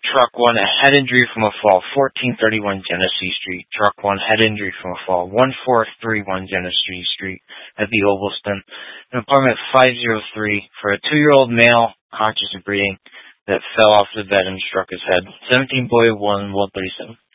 Truck 1, a head injury from a fall, 1431 Genesee Street. Truck 1, head injury from a fall, 1431 Genesee Street at the Ovalston. An apartment 503 for a 2-year-old male, conscious and breathing, that fell off the bed and struck his head. 17 boy 1, 137.